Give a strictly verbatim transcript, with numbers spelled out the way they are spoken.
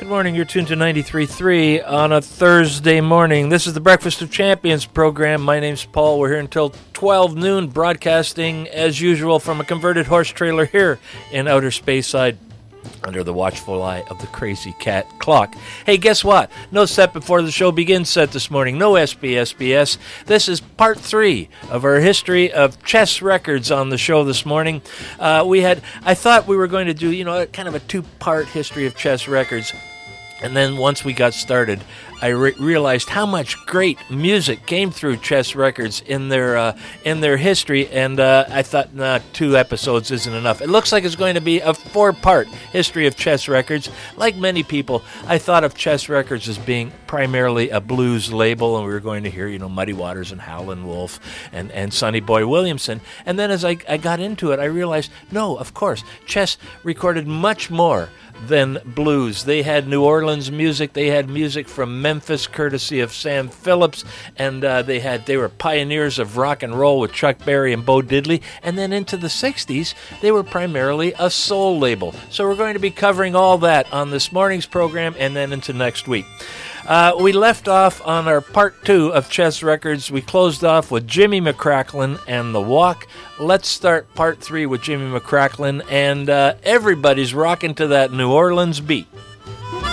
Good morning. You're tuned to ninety-three point three on a Thursday morning. This is the Breakfast of Champions program. My name's Paul. We're here until twelve noon, broadcasting as usual from a converted horse trailer here in outer Speyside, under the watchful eye of the crazy cat clock. Hey, guess what? No set before the show begins set this morning. No S B S B S. This is part three of our history of chess records on the show this morning. Uh, we had, I thought we were going to do, you know, kind of a two-part history of chess records. And then once we got started, I re- realized how much great music came through chess records in their uh, in their history, and uh, I thought, nah, two episodes isn't enough. It looks like it's going to be a four-part history of chess records. Like many people, I thought of chess records as being primarily a blues label, and we were going to hear, you know, Muddy Waters and Howlin' Wolf and, and Sonny Boy Williamson. And then as I, I got into it, I realized, no, of course, chess recorded much more than blues. They had New Orleans music. They had music from Memphis, courtesy of Sam Phillips, and uh, they had they were pioneers of rock and roll with Chuck Berry and Bo Diddley. And then into the sixties, they were primarily a soul label. So we're going to be covering all that on this morning's program and then into next week. Uh, we left off on our part two of chess records. We closed off with Jimmy McCracklin and The Walk. Let's start part three with Jimmy McCracklin, and uh, everybody's rocking to that New Orleans beat.